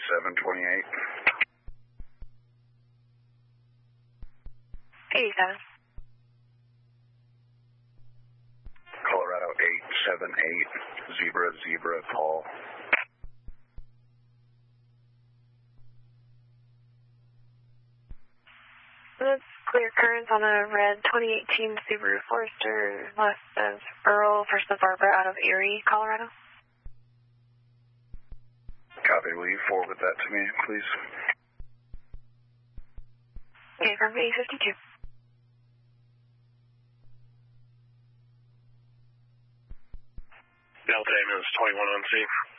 8728. 87. Colorado 878, Zebra, call. That's clear currents on a red 2018 Subaru Forester west of Earl for Santa Barbara out of Erie, Colorado. Copy. Will you forward that to me, please? Okay, from 852. Delta Ambulance 21 on scene.